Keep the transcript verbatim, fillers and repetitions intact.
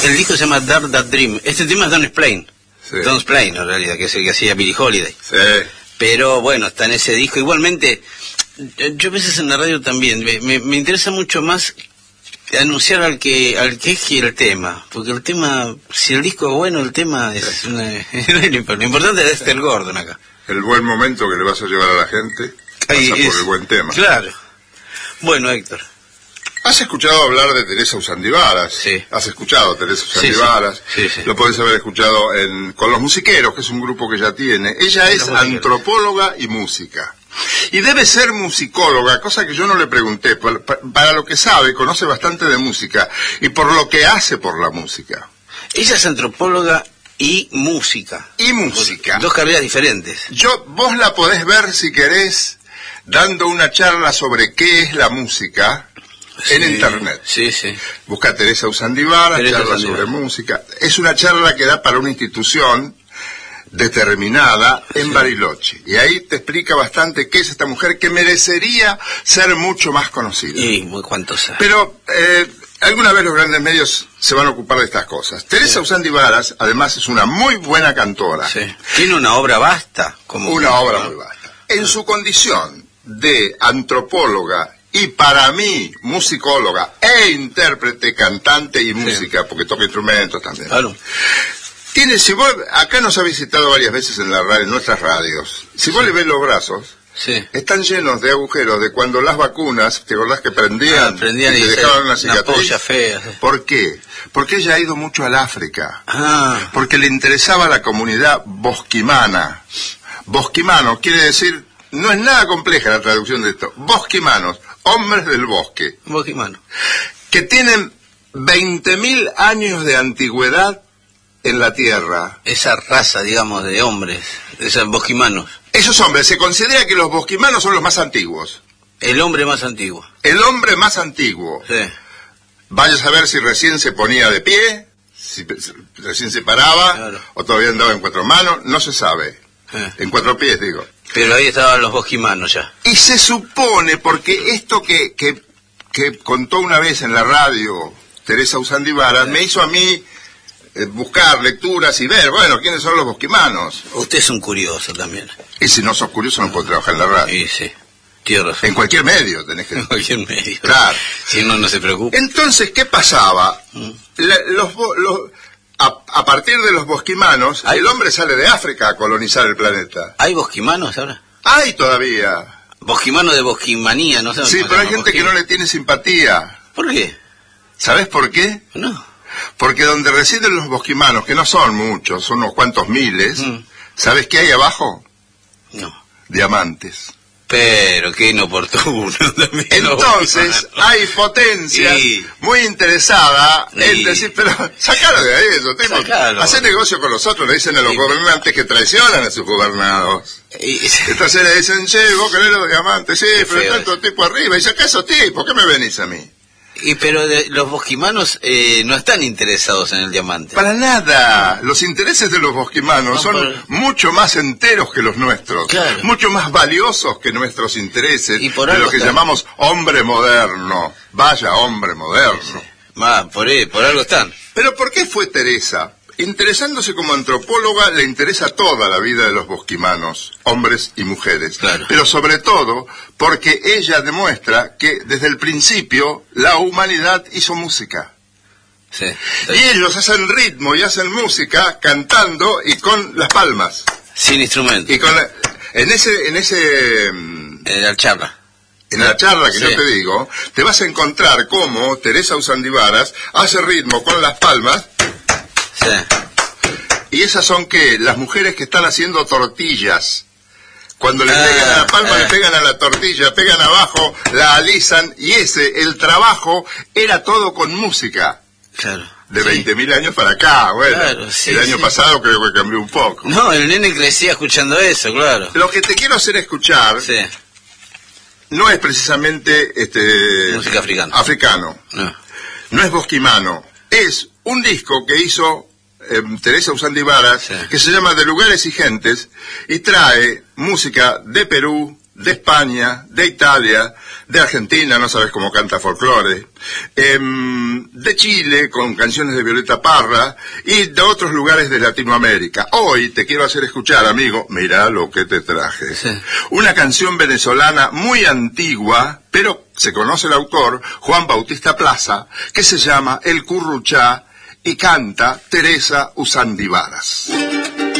El disco se llama Dark That Dream. Este tema es Don't Explain. Sí. Don't Explain, en realidad, que es el que hacía Billie Holiday. Sí. Pero bueno, está en ese disco. Igualmente, yo a veces en la radio también, me, me, me interesa mucho más anunciar al que al que es el tema. Porque el tema, si el disco es bueno, el tema es una... Lo importante es Esther Gordon acá. El buen momento que le vas a llevar a la gente pasa Ahí por es, el buen tema. Claro. Bueno, Héctor. ¿Has escuchado hablar de Teresa Usandivaras? Sí. ¿Has escuchado a Teresa Usandivaras? Sí, sí. Sí, sí. Lo podés haber escuchado en, con Los Musiqueros, que es un grupo que ya tiene. Ella es antropóloga y música. Y debe ser musicóloga, cosa que yo no le pregunté. Para, para lo que sabe, conoce bastante de música. Y por lo que hace por la música. Ella es antropóloga y música. Y música. Dos carreras diferentes. Yo, vos la podés ver, si querés, dando una charla sobre qué es la música... en Sí, internet. Sí, sí. Busca Teresa Usandivaras, Teresa charla Usandivaras. sobre música. Es una charla que da para una institución determinada en sí. Bariloche. Y ahí te explica bastante qué es esta mujer que merecería ser mucho más conocida. Y muy cuánto sabe. Pero eh, alguna vez los grandes medios se van a ocupar de estas cosas. Teresa sí. Usandivaras, además, es una muy buena cantora. Sí. Tiene una obra vasta. Como una que, obra ¿no? muy vasta. En su condición de antropóloga y para mí, musicóloga e intérprete, cantante y música, sí. porque toca instrumentos también. Claro. Tiene, si vos, acá nos ha visitado varias veces en la radio, en nuestras radios. Si vos sí. le ves los brazos, sí. están llenos de agujeros de cuando las vacunas, ¿te acordás que prendían? Ah, prendían y, y te dejaban una cicatriz. Una polla fea. Sí. ¿Por qué? Porque ella ha ido mucho al África. Ah. Porque le interesaba la comunidad bosquimana. Bosquimano quiere decir, no es nada compleja la traducción de esto. Bosquimanos. Hombres del bosque, Bosquimano, que tienen veinte mil años de antigüedad en la tierra. Esa raza, digamos, de hombres, esos bosquimanos. Esos hombres, se considera que los bosquimanos son los más antiguos. El hombre más antiguo. El hombre más antiguo. Sí. Vaya a saber si recién se ponía de pie, si recién se paraba, claro. o todavía andaba en cuatro manos, no se sabe. Sí. En cuatro pies, digo. Pero ahí estaban los bosquimanos ya. Y se supone, porque esto que, que, que contó una vez en la radio Teresa Usandivaras, sí. me hizo a mí eh, buscar lecturas y ver, bueno, ¿quiénes son los bosquimanos? Usted es un curioso también. Y si no sos curioso no podés trabajar en la radio. Sí, sí. Tiene razón. En cualquier medio tenés que... En cualquier medio. Claro. Si no, no se preocupe. Entonces, ¿qué pasaba? Mm. La, los... los A, a partir de los bosquimanos, ¿Hay? el hombre sale de África a colonizar el planeta. ¿Hay bosquimanos ahora? Hay todavía. Bosquimano de bosquimanía, no sé. Sí, pero hay gente bosquimano. que no le tiene simpatía. ¿Por qué? ¿Sabes por qué? No. Porque donde residen los bosquimanos, que no son muchos, son unos cuantos miles, mm. ¿sabes qué hay abajo? No. Diamantes. Pero qué inoportuno también. Entonces, hay potencias sí. muy interesadas sí. en decir, pero sacalo de ahí, esos tipos. Hacer negocio con los otros, le dicen a los sí. gobernantes que traicionan a sus gobernados. Y, Entonces le dicen, che, vos querés los diamantes, sí, pero está tanto tipo arriba, y saca esos tipos, ¿qué me venís a mí? Y pero de, los bosquimanos eh, no están interesados en el diamante. Para nada. Los intereses de los bosquimanos no, son por... mucho más enteros que los nuestros. Claro. Mucho más valiosos que nuestros intereses y por de algo lo que están... llamamos hombre moderno. Vaya hombre moderno. Sí, sí. Ma, por, ahí, por algo están. Pero ¿por qué fue Teresa? Interesándose como antropóloga, le interesa toda la vida de los bosquimanos, hombres y mujeres. Claro. Pero sobre todo porque ella demuestra que desde el principio la humanidad hizo música. Sí, sí. Y ellos hacen ritmo y hacen música cantando y con las palmas. Sin instrumento. Y con la, en ese... En ese en la charla. En la charla que sí. yo te digo, te vas a encontrar cómo Teresa Usandivaras hace ritmo con las palmas. Sí. ¿Y esas son qué? Las mujeres que están haciendo tortillas. Cuando le ah, pegan a la palma, ah. le pegan a la tortilla, pegan abajo, la alisan, y ese, el trabajo, era todo con música. Claro. De sí. veinte mil años para acá, bueno. Claro, sí, el año sí. pasado creo que cambió un poco. No, el nene crecía escuchando eso, claro. Lo que te quiero hacer escuchar... Sí. No es precisamente este música africana. Africano. No. No es bosquimano. Es un disco que hizo eh, Teresa Usandivaras, sí. que se llama De Lugares y Gentes, y trae música de Perú, de España, de Italia, de Argentina, no sabes cómo canta folclore, eh, de Chile, con canciones de Violeta Parra, y de otros lugares de Latinoamérica. Hoy te quiero hacer escuchar, amigo, mirá lo que te traje. Sí. Una canción venezolana muy antigua, pero se conoce el autor, Juan Bautista Plaza, que se llama El Curruchá, y canta Teresa Usandivaras.